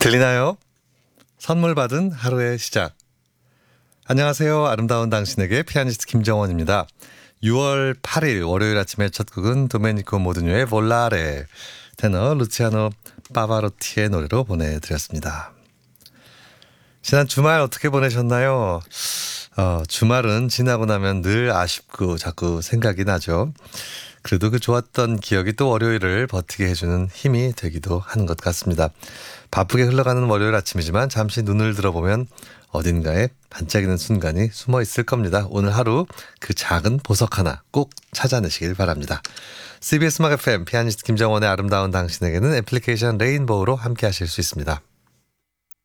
들리나요? 선물 받은 하루의 시작. 안녕하세요. 아름다운 당신에게 피아니스트 김정원입니다. 6월 8일 월요일 아침의 첫 곡은 도메니코 모드뉴의 볼라레, 테너 루치아노 파바로티의 노래로 보내드렸습니다. 지난 주말 어떻게 보내셨나요? 주말은 지나고 나면 늘 아쉽고 자꾸 생각이 나죠. 그래도 그 좋았던 기억이 또 월요일을 버티게 해주는 힘이 되기도 하는 것 같습니다. 바쁘게 흘러가는 월요일 아침이지만 잠시 눈을 들어보면 어딘가에 반짝이는 순간이 숨어 있을 겁니다. 오늘 하루 그 작은 보석 하나 꼭 찾아내시길 바랍니다. CBS 음악 FM 피아니스트 김정원의 아름다운 당신에게는 애플리케이션 레인보우로 함께 하실 수 있습니다.